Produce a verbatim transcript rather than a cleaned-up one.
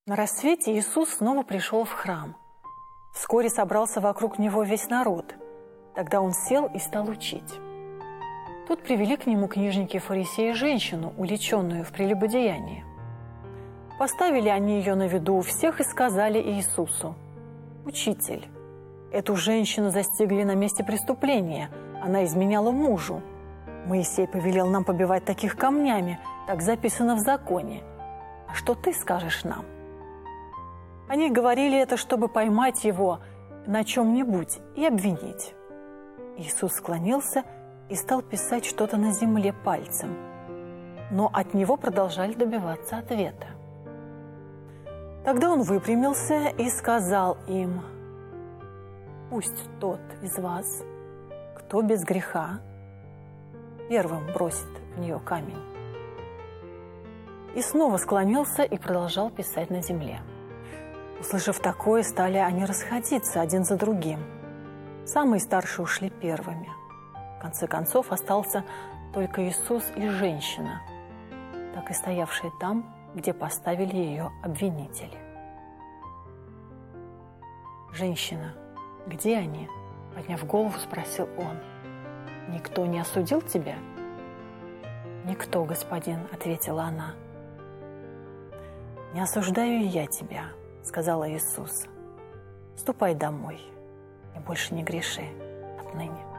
На рассвете Иисус снова пришел в храм. Вскоре собрался вокруг него весь народ. Тогда он сел и стал учить. Тут привели к нему книжники и фарисеи женщину, уличенную в прелюбодеянии. Поставили они ее на виду у всех и сказали Иисусу: «Учитель, эту женщину застигли на месте преступления, она изменяла мужу. Моисей повелел нам побивать таких камнями, так записано в законе. А что ты скажешь нам?» Они говорили это, чтобы поймать его на чем-нибудь и обвинить. Иисус склонился и стал писать что-то на земле пальцем, но от него продолжали добиваться ответа. Тогда он выпрямился и сказал им: «Пусть тот из вас, кто без греха, первым бросит в нее камень». И снова склонился и продолжал писать на земле. Услышав такое, стали они расходиться один за другим. Самые старшие ушли первыми. В конце концов остался только Иисус и женщина, так и стоявшие там, где поставили ее обвинители. «Женщина, где они?» – подняв голову, спросил он. «Никто не осудил тебя?» «Никто, господин», – ответила она. «Не осуждаю и я тебя», – сказала Иисус. «Ступай домой и больше не греши отныне».